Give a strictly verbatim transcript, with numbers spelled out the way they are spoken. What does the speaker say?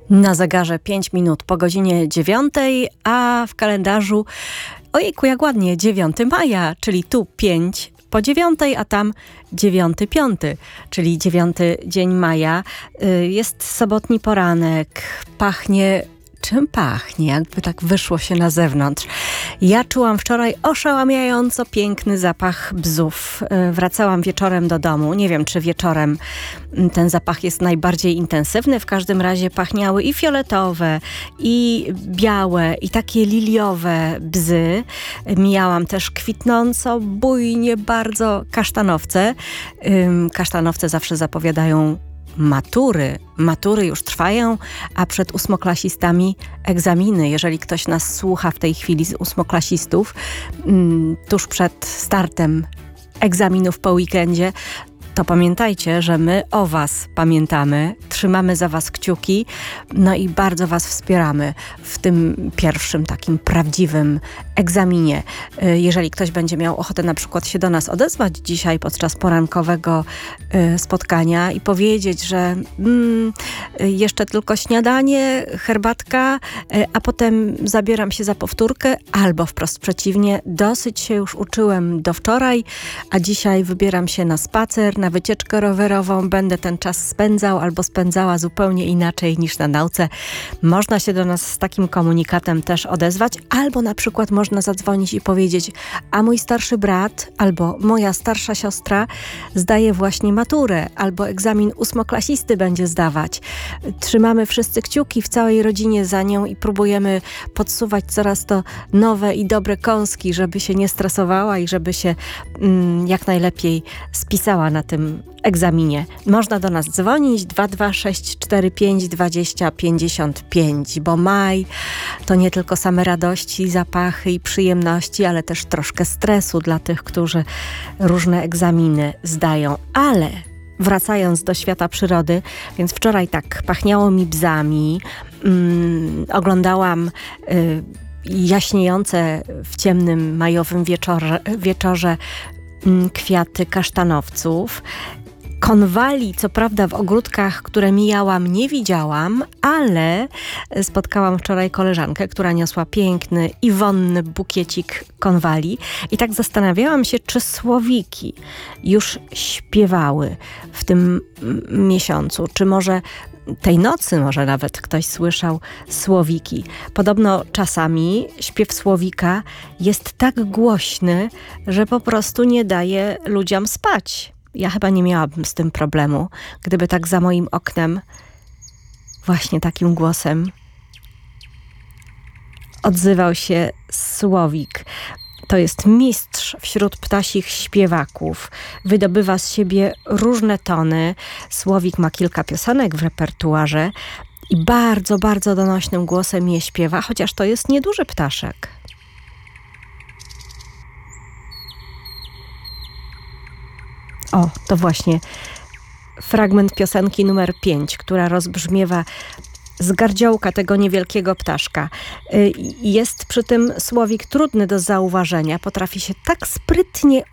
Na zegarze pięć minut po godzinie dziewiątej, a w kalendarzu, ojejku, jak ładnie, dziewiątego maja, czyli tu pięć po dziewiątej, a tam dziewiąty piąty, czyli dziewiąty dzień maja. Jest sobotni poranek, pachnie... Czym pachnie? Jakby tak wyszło się na zewnątrz. Ja czułam wczoraj oszałamiająco piękny zapach bzów. Wracałam wieczorem do domu. Nie wiem, czy wieczorem ten zapach jest najbardziej intensywny. W każdym razie pachniały i fioletowe, i białe, i takie liliowe bzy. Mijałam też kwitnąco, bujnie bardzo kasztanowce. Kasztanowce zawsze zapowiadają Matury. Matury już trwają, a przed ósmoklasistami egzaminy. Jeżeli ktoś nas słucha w tej chwili z ósmoklasistów, tuż przed startem egzaminów po weekendzie, to pamiętajcie, że my o was pamiętamy, trzymamy za was kciuki, no i bardzo was wspieramy w tym pierwszym takim prawdziwym egzaminie. Jeżeli ktoś będzie miał ochotę na przykład się do nas odezwać dzisiaj podczas porankowego spotkania i powiedzieć, że mm, jeszcze tylko śniadanie, herbatka, a potem zabieram się za powtórkę, albo wprost przeciwnie, dosyć się już uczyłem do wczoraj, a dzisiaj wybieram się na spacer, na wycieczkę rowerową, będę ten czas spędzał albo spędzała zupełnie inaczej niż na nauce. Można się do nas z takim komunikatem też odezwać, albo na przykład można zadzwonić i powiedzieć, a mój starszy brat albo moja starsza siostra zdaje właśnie maturę, albo egzamin ósmoklasisty będzie zdawać. Trzymamy wszyscy kciuki w całej rodzinie za nią i próbujemy podsuwać coraz to nowe i dobre kąski, żeby się nie stresowała i żeby się mm, jak najlepiej spisała na tym egzaminie. Można do nas dzwonić dwa dwa sześć cztery pięć dwadzieścia pięćdziesiąt pięć, bo maj to nie tylko same radości, zapachy i przyjemności, ale też troszkę stresu dla tych, którzy różne egzaminy zdają. Ale wracając do świata przyrody, więc wczoraj tak pachniało mi bzami, mm, oglądałam y, jaśniejące w ciemnym majowym wieczorze, wieczorze kwiaty kasztanowców. Konwali, co prawda w ogródkach, które mijałam, nie widziałam, ale spotkałam wczoraj koleżankę, która niosła piękny i wonny bukiecik konwali i tak zastanawiałam się, czy słowiki już śpiewały w tym miesiącu, czy może tej nocy może nawet ktoś słyszał słowiki. Podobno czasami śpiew słowika jest tak głośny, że po prostu nie daje ludziom spać. Ja chyba nie miałabym z tym problemu, gdyby tak za moim oknem właśnie takim głosem odzywał się słowik. To jest mistrz wśród ptasich śpiewaków. Wydobywa z siebie różne tony. Słowik ma kilka piosenek w repertuarze i bardzo, bardzo donośnym głosem je śpiewa, chociaż to jest nieduży ptaszek. O, to właśnie fragment piosenki numer pięć, która rozbrzmiewa z gardziołka tego niewielkiego ptaszka. Jest przy tym słowik trudny do zauważenia. Potrafi się tak sprytnie